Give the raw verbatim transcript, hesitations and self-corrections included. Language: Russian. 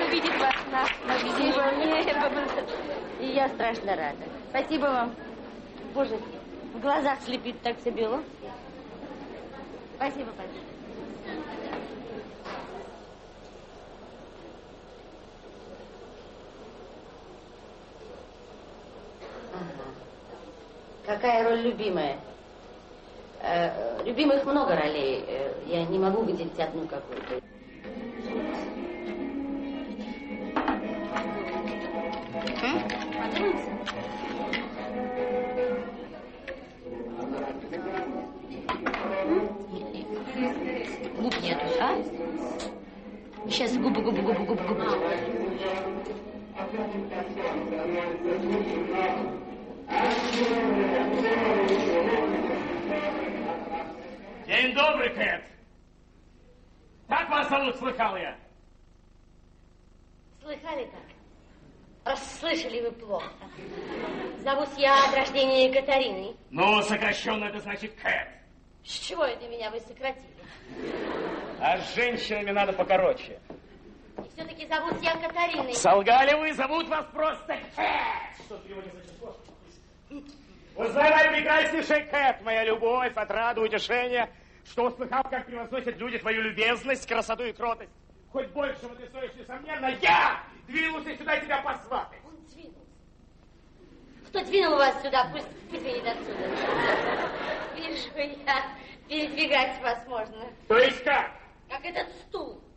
увидеть вас на Спасибо. И я страшно рада. Спасибо вам. Боже, в глазах слепит так все бело. Спасибо большое. Ага. Какая роль любимая? Э, любимых много ролей. Э, я не могу выделить одну какую-то. Губ нету, а? Сейчас губы, губы, губы, губы, губы. День добрый, Кэт. Как вас зовут, слыхал я? Слыхали как? Расслышали вы плохо. Зовусь я от рождения Екатериной. Ну, сокращенно это значит Кэт. С чего это меня вы сократили? А с женщинами надо покороче. И все-таки зовут я Катариной. Солгали вы, зовут вас просто Кэт. Что ты его не зачисло? Узнавай, прекраснейшая Кэт, моя любовь, отрада, утешение, что услыхал, как превозносят люди твою любезность, красоту и кротость. Хоть большего ты стоишь, несомненно, я двинулся сюда тебя посватать. Он двинулся. Кто двинул вас сюда, пусть выдвинет отсюда. Вижу я, передвигать вас можно. То есть как? Как этот стул.